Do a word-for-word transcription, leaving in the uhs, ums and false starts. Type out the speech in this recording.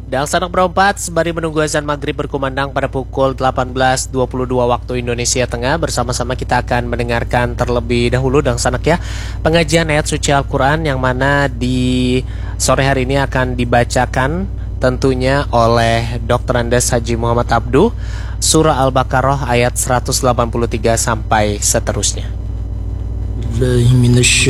Dan sanak berempat, sembari menunggu azan maghrib berkumandang pada pukul delapan belas dua puluh dua waktu Indonesia Tengah, bersama-sama kita akan mendengarkan terlebih dahulu dan sanak ya pengajian ayat suci Al-Quran yang mana di sore hari ini akan dibacakan tentunya oleh Doktor Andes Haji Muhammad Abduh, Surah Al-Baqarah ayat seratus delapan puluh tiga sampai seterusnya.